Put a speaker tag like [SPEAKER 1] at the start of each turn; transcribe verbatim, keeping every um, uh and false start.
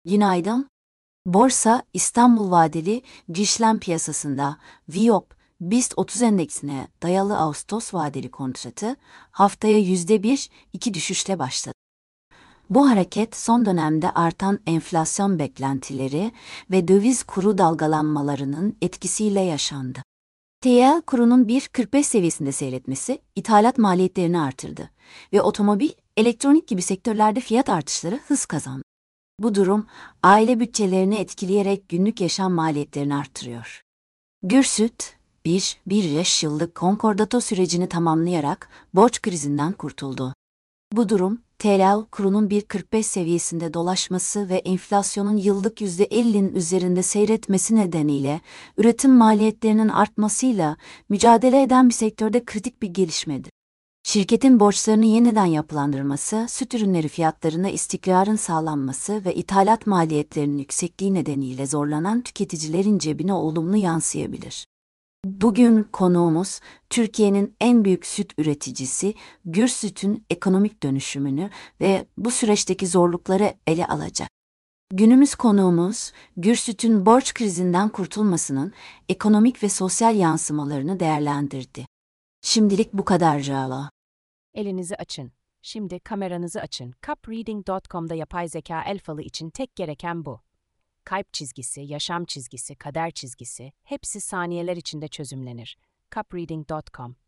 [SPEAKER 1] Günaydın. Borsa İstanbul vadeli işlem piyasasında VIOP BIST otuz endeksine dayalı Ağustos vadeli kontratı haftaya yüzde bir iki düşüşle başladı. Bu hareket son dönemde artan enflasyon beklentileri ve döviz kuru dalgalanmalarının etkisiyle yaşandı. T L kurunun bir virgül kırk beş seviyesinde seyretmesi ithalat maliyetlerini artırdı ve otomobil, elektronik gibi sektörlerde fiyat artışları hız kazandı. Bu durum, aile bütçelerini etkileyerek günlük yaşam maliyetlerini arttırıyor. Gürsüt, bir, bir beş yıllık konkordato sürecini tamamlayarak borç krizinden kurtuldu. Bu durum, T L kurunun bir virgül kırk beş seviyesinde dolaşması ve enflasyonun yıllık yüzde ellinin üzerinde seyretmesi nedeniyle üretim maliyetlerinin artmasıyla mücadele eden bir sektörde kritik bir gelişmedir. Şirketin borçlarını yeniden yapılandırması, süt ürünleri fiyatlarında istikrarın sağlanması ve ithalat maliyetlerinin yüksekliği nedeniyle zorlanan tüketicilerin cebine olumlu yansıyabilir. Bugün konuğumuz, Türkiye'nin en büyük süt üreticisi Gürsüt'ün ekonomik dönüşümünü ve bu süreçteki zorlukları ele alacak. Günümüz konuğumuz, Gürsüt'ün borç krizinden kurtulmasının ekonomik ve sosyal yansımalarını değerlendirdi. Şimdilik bu kadar Cala.
[SPEAKER 2] Elinizi açın. Şimdi kameranızı açın. Cupreading nokta com'da yapay zeka el falı için tek gereken bu. Kalp çizgisi, yaşam çizgisi, kader çizgisi hepsi saniyeler içinde çözümlenir. Cupreading nokta com